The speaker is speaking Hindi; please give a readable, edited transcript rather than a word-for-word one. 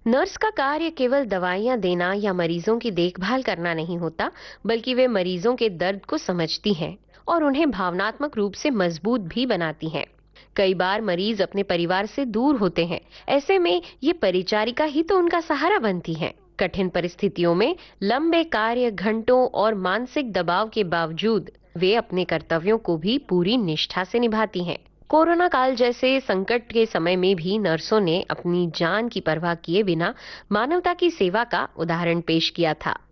नर्स का कार्य केवल दवाइयां देना या मरीजों की देखभाल करना नहीं होता, बल्कि वे मरीजों के दर्द को समझती हैं और उन्हें भावनात्मक रूप से मजबूत भी बनाती हैं। कई बार मरीज अपने परिवार से दूर होते हैं। ऐसे में ये परिचारिका ही तो उनका सहारा बनती हैं। कठिन परिस्थितियों में लंबे कार्य घंटों और मानसिक दबाव के बावजूद वे अपने कर्तव्यों को भी पूरी निष्ठा से निभाती हैं। कोरोना काल जैसे संकट के समय में भी नर्सों ने अपनी जान की परवाह किए बिना मानवता की सेवा का उदाहरण पेश किया था।